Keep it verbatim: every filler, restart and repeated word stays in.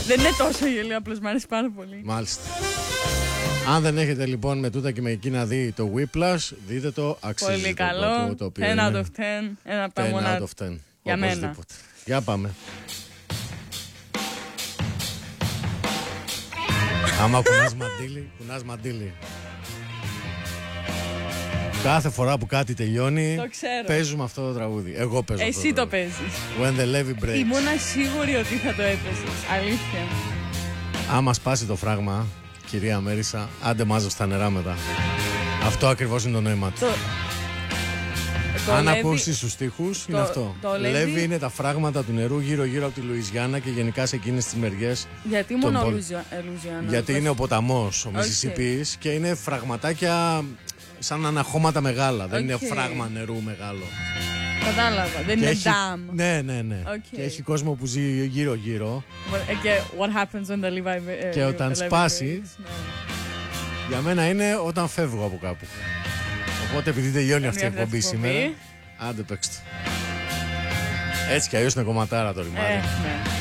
Δεν είναι τόσο γελίο, απλώς μ' άρεσε πάρα πολύ. Μάλιστα. Αν δεν έχετε λοιπόν με τούτα και με εκείνα δει το Whiplash, δείτε το, αξίζει. Πολύ το, καλό. το, το οποίο ten out είναι of ten. Ένα από τα ten μόνα out of ten. για μένα. Οπωσδήποτε. Για πάμε. Άμα κουνάς μαντίλι, κουνάς μαντίλι. Κάθε φορά που κάτι τελειώνει, Το ξέρω. παίζουμε αυτό το τραγούδι. Εγώ παίζω. Εσύ αυτό το παίζεις. When the levee breaks. Ήμουνα σίγουρη ότι θα το έπαιζες. Αλήθεια. Άμα σπάσει το φράγμα, κυρία Μέρισα, άντε μάζευε τα νερά μετά. Αυτό ακριβώς είναι το νόημα του. Το... το Αν Λέβη... ακούσεις τους στίχους, είναι αυτό. το Λέβη... Λέβη είναι τα φράγματα του νερού γύρω-γύρω από τη Λουιζιάννα και γενικά σε εκείνες τις μεριές. Γιατί μόνο Πολ... Λουιζιάννα? Γιατί είναι ο ποταμός, ο Okay. Μισισιπής, και είναι φραγματάκια σαν αναχώματα μεγάλα. Δεν Okay. είναι φράγμα νερού μεγάλο. Κατάλαβα. Δεν Και είναι έχει... dam. Ναι, ναι, ναι. Okay. Και έχει κόσμο που ζει γύρω-γύρω. Και what happens when the Levi... Και όταν σπάσει, ναι. για μένα είναι όταν φεύγω από κάπου. Οπότε επειδή τελειώνει αυτή η εκπομπή σήμερα, άντε παίξτε. Έτσι κι αλλιώς είναι κομματάρα το ρημάδι. Ε, ναι.